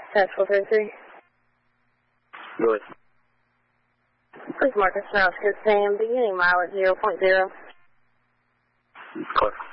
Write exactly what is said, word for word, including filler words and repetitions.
Central thirty-three. Go ahead. Please mark us now, Sam, beginning mile at zero point zero. Car.